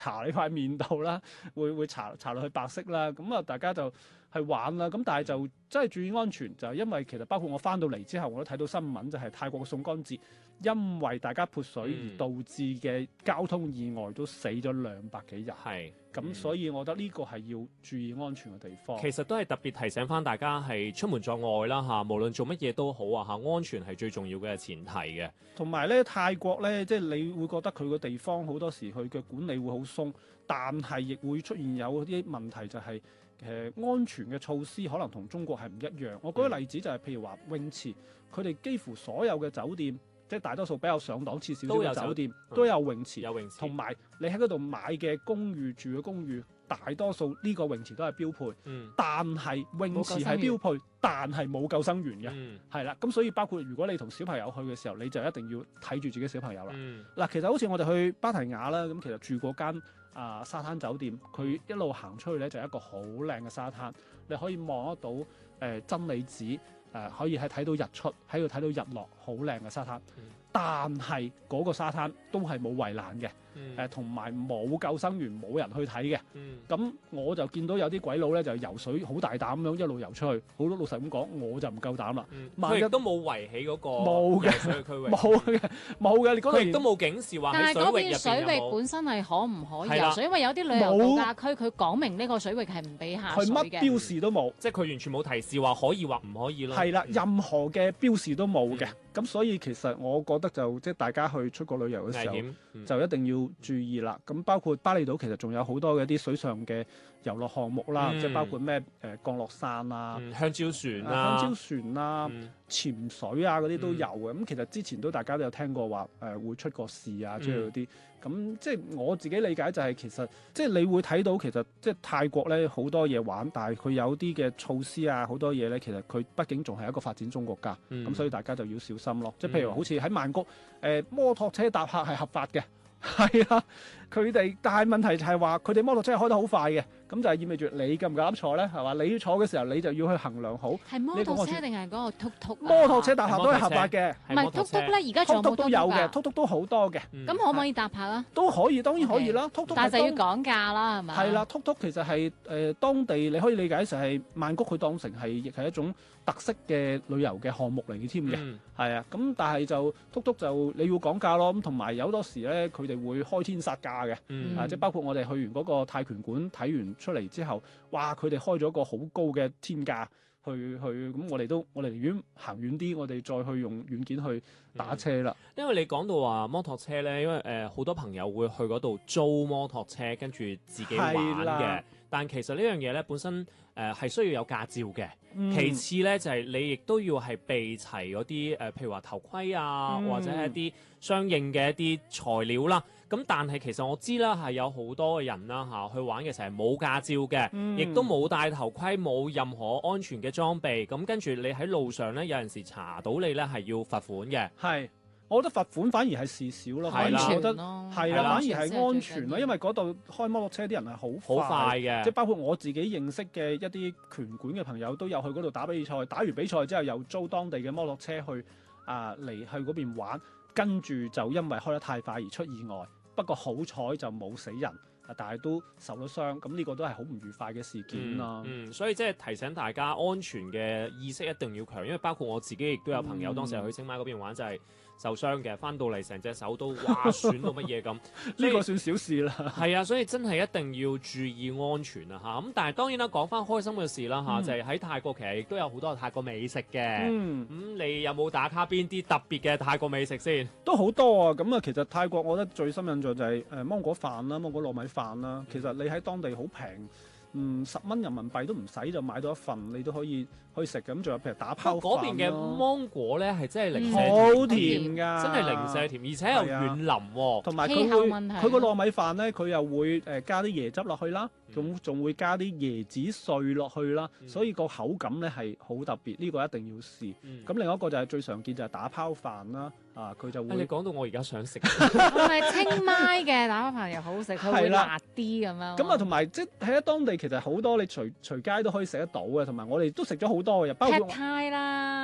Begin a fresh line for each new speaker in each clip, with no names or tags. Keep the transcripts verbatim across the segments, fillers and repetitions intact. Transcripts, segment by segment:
搽你塊面度啦，會會搽搽落去白色啦，咁啊大家就去玩啦。咁但係就真係注意安全，就係因為其實包括我翻到嚟之後，我都睇到新聞，就係泰國嘅送乾節，因為大家潑水而導致嘅交通意外都死咗兩百幾人。
係
咁、嗯，所以我覺得呢個係要注意安全嘅地方。
其實都係特別提醒翻大家係出門在外啦嚇，無論做乜嘢都好啊嚇，安全係最重要嘅前提嘅。
同埋咧，泰國咧，即係你會覺得佢個地方好多時佢嘅管理會好鬆，但係亦會出現有啲問題，就係、是、誒安全嘅措施可能同中國係唔一樣。我舉個例子就係、是、譬如話泳池，佢哋幾乎所有嘅酒店，即係大多數比較上檔次少少嘅酒店都有泳池，
有泳池，
同埋你喺嗰度買嘅公寓住嘅公寓，大多數呢個泳池都係標配。
嗯，
但係泳池係標配，但係冇救生員嘅，係啦、嗯。咁所以包括如果你同小朋友去嘅時候，你就一定要睇住自己小朋友啦。嗱、嗯，其實好似我哋去芭提雅啦，咁其實住嗰間啊沙灘酒店，佢一路行出去咧就係一個好靚嘅沙灘，你可以望得到誒、呃、真理子。誒、呃、可以係睇到日出，喺度睇到日落，好靚嘅沙灘。嗯、但係嗰個沙灘都係冇圍欄嘅，誒同埋冇救生員，冇人去睇嘅。咁、嗯、我就見到有啲鬼佬咧就游水好大膽咁樣一路游出去。好多老實咁講，我就唔夠膽啦。
佢亦都冇圍起嗰個
冇嘅
水區域，
冇嘅冇嘅。你嗰度
亦都冇警示話喺水域入邊有冇。但係嗰邊
水域本身係可唔可以游水？因為有啲旅遊度假區佢講明呢個水域係唔俾下水嘅。
佢乜標示都冇，
即係佢完全冇提示話可以或唔可以咯。
係啦，任何嘅標示都冇嘅，咁、嗯、所以其實我覺得就即係大家去出國旅遊嘅時候，嗯、就一定要注意啦。咁包括巴厘島其實仲有好多嘅啲水上嘅遊樂項目啦，嗯、即係包括咩誒、呃、降落傘啊、
嗯、香蕉船啊、
啊香蕉船啊、嗯、潛水啊嗰啲都有嘅。咁、嗯、其實之前都大家都有聽過話誒、呃、會出個事啊之類嗰啲。咁、嗯、即係我自己理解就係其實即係你會睇到其實即係泰國咧好多嘢玩，但係佢有啲嘅措施啊好多嘢咧，其實佢畢竟仲係一個發展中國家，咁、嗯、所以大家就要小心咯。即係譬如好似喺曼谷，誒、呃、摩托車搭客係合法嘅，係啊，佢哋但係問題就係話佢哋摩托車係開得好快嘅，咁就係意味住你夠唔夠膽坐咧？係嘛？你要坐嘅時候，你就要去衡量好。
係摩托車定係嗰個突突？
摩托車搭客都係合法嘅，
唔係突突咧，而家仲有冇
突突都有嘅，突突都好多嘅。咁、
嗯、可唔可以搭客啊？
都可以，當然可以啦。突突、okay.
但係就要講價啦，係咪？
係啦，突突其實係誒、呃、當地你可以理解成係曼谷，佢當成係亦係一種特色嘅旅遊嘅項目嚟嘅添嘅。係啊、嗯，咁但係就突突就你要講價咯。咁同埋有好多時咧，佢哋會開天殺價嘅。嗯、啊，即係包括我哋去完嗰個泰拳館睇完出嚟之後，哇！佢哋開咗個好高嘅天價去去，咁我哋都我哋寧願行遠啲，我哋再去用軟件去打車啦、
嗯。因為你講到話摩托車咧，因為誒好、呃、多朋友會去嗰度租摩托車，跟住自己玩嘅。但其實呢樣嘢咧本身誒係、呃、需要有駕照嘅。嗯、其次咧就係、是、你亦都要係備齊嗰啲誒，譬如話頭盔啊，嗯、或者係一啲相應嘅一啲材料啦。咁但係其實我知啦，係有好多嘅人啦嚇、啊、去玩嘅時候係冇駕照嘅，亦、嗯、都冇戴頭盔，冇任何安全嘅裝備。咁跟住你喺路上咧，有陣時查到你咧係要罰款嘅。
係。我覺得罰款反而係事少咯，反而我覺得係啦，反而係安全咯，因為嗰度開摩托車啲人係好快
好快嘅，
即係包括我自己認識嘅一啲拳館嘅朋友都有去嗰度打比賽，打完比賽之後又租當地嘅摩托車去啊嚟去嗰邊玩，跟住就因為開得太快而出意外，不過好彩就冇死人。但係都受咗傷，咁呢個都係好唔愉快嘅事件啦、
嗯。嗯，所以即係提醒大家安全嘅意識一定要強，因為包括我自己亦都有朋友、嗯、當時去清邁嗰邊玩就係受傷嘅，翻到嚟成隻手都哇損到乜嘢咁，
呢個算小事啦。
係啊，所以真係一定要注意安全啊嚇。咁但係當然啦，講翻開心嘅事啦嚇，嗯、就係喺泰國其實亦都有好多泰國美食嘅。嗯，咁、嗯、你有冇打卡邊啲特別嘅泰國美食先？
都好多啊！咁啊，其實泰國我覺得最深印象就係誒芒果飯啦，芒果糯米飯。啦，其實你喺當地好平，嗯，十蚊人民幣都唔使就買到一份，你都可以可以食。咁仲有譬如打拋飯
嗰邊嘅芒果咧，係真係零舍
好甜㗎，
真係零舍甜，而且又軟腍喎。
同埋佢會佢個糯米飯咧，佢又會誒加啲椰汁落去啦，仲仲會加啲椰子碎落去啦，所以個口感咧係好特別，呢個一定要試。咁另外一個就係最常見就係打拋飯啦。啊！佢就會
你講到我而家想食，
係咪清邁嘅打拋飯又好食？佢會辣啲咁樣。
咁啊，同埋即係喺當地其實好多你隨隨街都可以食得到嘅，同埋我哋都食咗好多嘅，包括
Pad Thai 啦，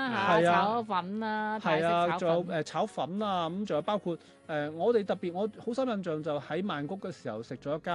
啦嚇，炒粉啦，
係啊，仲有
誒
炒粉啊，咁仲有包括誒、呃，我哋特別我好深印象就喺曼谷嘅時候食咗一間。